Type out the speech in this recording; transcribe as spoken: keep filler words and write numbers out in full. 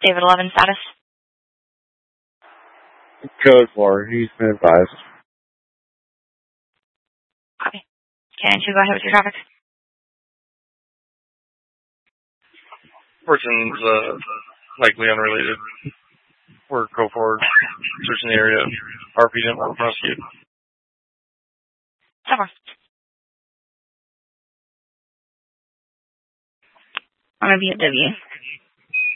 David eleven status. Code four. He's been advised. Copy. Can you go ahead with your traffic? Person's uh, likely unrelated. We're go forward, searching the area. R P didn't want to prosecute. So far. I'm going to be at W.